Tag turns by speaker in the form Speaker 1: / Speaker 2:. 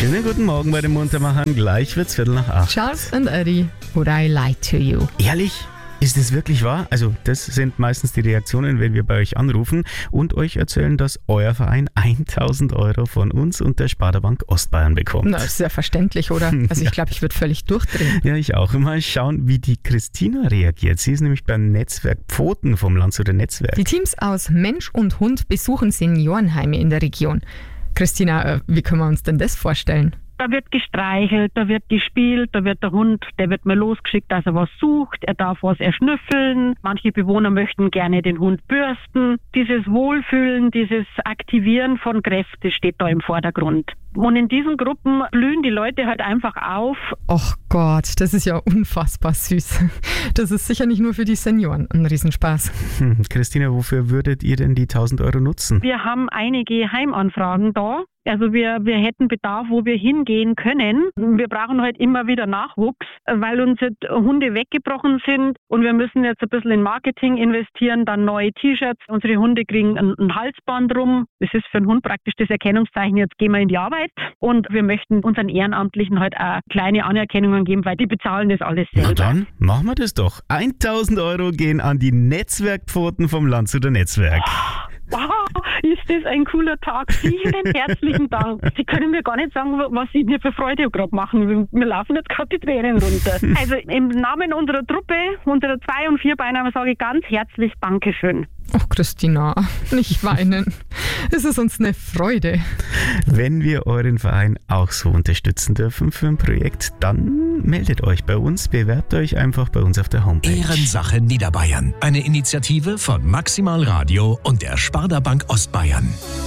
Speaker 1: Schönen guten Morgen bei den Muntermachern. Gleich wird's 7:45.
Speaker 2: Charles and Eddie, Would I Lie to You?
Speaker 1: Ehrlich? Ist es wirklich wahr? Also das sind meistens die Reaktionen, wenn wir bei euch anrufen und euch erzählen, dass euer Verein 1.000 Euro von uns und der Sparda-Bank Ostbayern bekommt.
Speaker 2: Na, ist ja verständlich, oder? Also ich glaube, ich würde völlig durchdrehen.
Speaker 1: Ja, ich auch. Mal schauen, wie die Christina reagiert. Sie ist nämlich beim Netzwerk Pfoten vom Landshuter Netzwerk.
Speaker 2: Die Teams aus Mensch und Hund besuchen Seniorenheime in der Region. Christina, wie können wir uns denn das vorstellen?
Speaker 3: Da wird gestreichelt, da wird gespielt, da wird der Hund, der wird mal losgeschickt, dass er was sucht, er darf was erschnüffeln. Manche Bewohner möchten gerne den Hund bürsten. Dieses Wohlfühlen, dieses Aktivieren von Kräften steht da im Vordergrund. Und in diesen Gruppen blühen die Leute halt einfach auf.
Speaker 2: Och Gott, das ist ja unfassbar süß. Das ist sicher nicht nur für die Senioren ein Riesenspaß.
Speaker 1: Christina, wofür würdet ihr denn die 1.000 Euro nutzen?
Speaker 3: Wir haben einige Heimanfragen da. Also wir hätten Bedarf, wo wir hingehen können. Wir brauchen halt immer wieder Nachwuchs, weil uns jetzt Hunde weggebrochen sind und wir müssen jetzt ein bisschen in Marketing investieren, dann neue T-Shirts. Unsere Hunde kriegen ein Halsband rum. Das ist für einen Hund praktisch das Erkennungszeichen, jetzt gehen wir in die Arbeit. Und wir möchten unseren Ehrenamtlichen halt auch kleine Anerkennungen geben, weil die bezahlen das alles selber.
Speaker 1: Na dann, machen wir das doch. 1.000 Euro gehen an die Netzwerkpfoten vom Landshuter Netzwerk.
Speaker 3: Wow, ist das ein cooler Tag. Vielen herzlichen Dank. Sie können mir gar nicht sagen, was Sie mir für Freude gerade machen. Mir laufen jetzt gerade die Tränen runter. Also im Namen unserer Truppe, unserer 2- und 4-Beiner, sage ich ganz herzlich Dankeschön.
Speaker 2: Och Christina, nicht weinen. Es ist uns eine Freude.
Speaker 1: Wenn wir euren Verein auch so unterstützen dürfen für ein Projekt, dann meldet euch bei uns, bewerbt euch einfach bei uns auf der Homepage.
Speaker 4: Ehrensache Niederbayern. Eine Initiative von Maximal Radio und der Sparda-Bank Ostbayern.